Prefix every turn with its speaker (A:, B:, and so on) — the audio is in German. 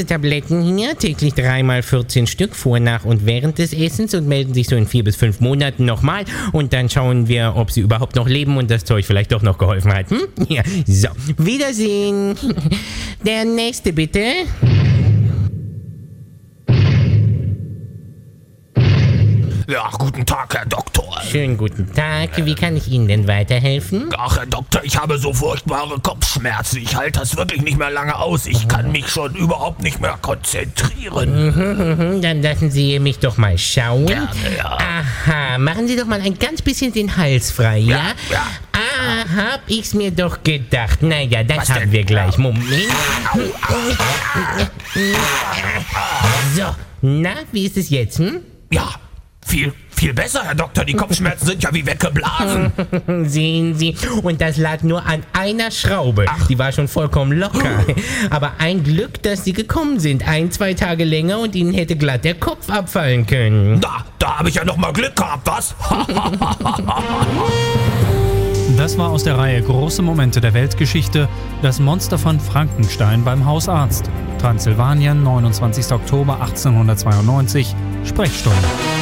A: Tabletten hier, täglich 3 x 14 Stück, vor, nach und während des Essens und melden sich so in 4 bis 5 Monaten nochmal und dann schauen wir, ob sie überhaupt noch leben und das Zeug vielleicht doch noch geholfen hat. Ja, so, Wiedersehen. Der nächste bitte.
B: Ja, guten Tag, Herr Doktor.
A: Schönen guten Tag. Wie kann ich Ihnen denn weiterhelfen?
B: Ach, Herr Doktor, ich habe so furchtbare Kopfschmerzen. Ich halte das wirklich nicht mehr lange aus. Ich kann mich schon überhaupt nicht mehr konzentrieren.
A: Dann lassen Sie mich doch mal schauen.
B: Gerne, ja.
A: Aha, machen Sie doch mal ein ganz bisschen den Hals frei, ja?
B: Ja.
A: Hab ich's mir doch gedacht. Naja, das
B: Was
A: haben
B: denn?
A: wir gleich. Moment. So, na, wie ist es jetzt,
B: Ja, viel besser, Herr Doktor. Die Kopfschmerzen sind ja wie weggeblasen.
A: Sehen Sie, und das lag nur an einer Schraube. Die war schon vollkommen locker. Aber ein Glück, dass Sie gekommen sind. 1-2 Tage länger und Ihnen hätte glatt der Kopf abfallen können.
B: Da habe ich ja noch mal Glück gehabt, was?
C: Das war aus der Reihe Große Momente der Weltgeschichte, das Monster von Frankenstein beim Hausarzt. Transsilvanien, 29. Oktober 1892, Sprechstunde.